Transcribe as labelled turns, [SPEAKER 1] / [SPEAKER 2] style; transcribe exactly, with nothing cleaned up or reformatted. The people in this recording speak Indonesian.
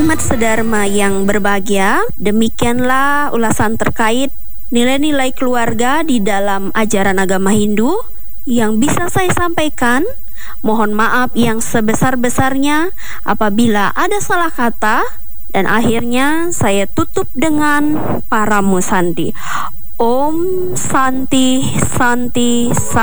[SPEAKER 1] Umat sedharma yang berbahagia, demikianlah ulasan terkait nilai-nilai keluarga di dalam ajaran agama Hindu yang bisa saya sampaikan. Mohon maaf yang sebesar-besarnya apabila ada salah kata, dan akhirnya saya tutup dengan Paramu Santi. Om Santi Santi Santi.